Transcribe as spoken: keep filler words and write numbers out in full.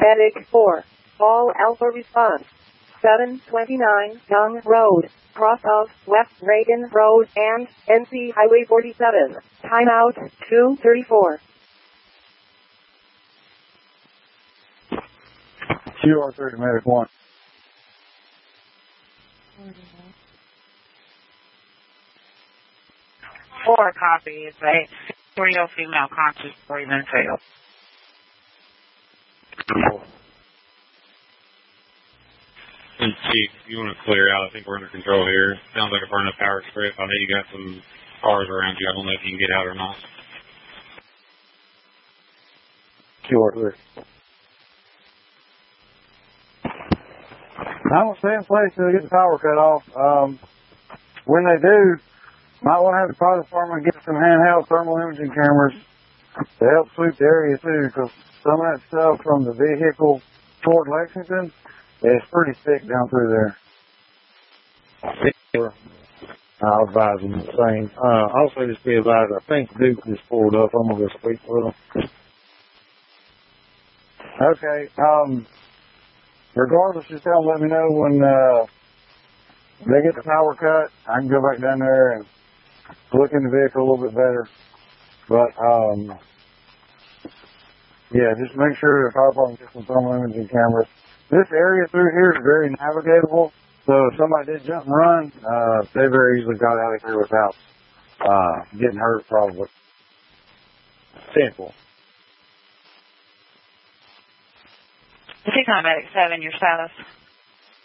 Medic four. All Alpha response. seven twenty-nine Young Road, cross of West Reagan Road and N C Highway forty-seven. Timeout two thirty-four. Q R three, Medic one. Four copy is a real female conscious breathing fail. And Chief, you want to clear out? I think we're under control here. Sounds like a burn up power strip. I know you got some cars around you. I don't know if you can get out or not. Q R three. I will stay in place till they get the power cut off. Um, when they do, might want to have the fire department get some handheld thermal imaging cameras to help sweep the area too, because some of that stuff from the vehicle toward Lexington is pretty thick down through there. I'll advise them the same. Uh, also, just be advised, I think Duke is pulled up. I'm going to go speak with him. Okay. Um, regardless, just tell them, let me know when uh, they get the power cut. I can go back down there and look in the vehicle a little bit better. But, um, yeah, just make sure the fire department gets some thermal imaging cameras. This area through here is very navigatable, so if somebody did jump and run, uh, they very easily got out of here without uh, getting hurt, probably. Simple. Six on Medic seven, your status.